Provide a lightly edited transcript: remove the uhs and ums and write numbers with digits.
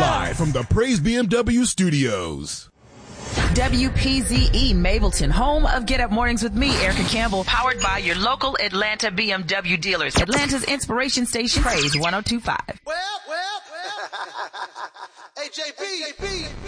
Live from the Praise BMW studios. WPZE Mableton, home of Get Up Mornings with me, Erica Campbell, powered by your local Atlanta BMW dealers. Atlanta's inspiration station, Praise 102.5. Well. Hey, JB.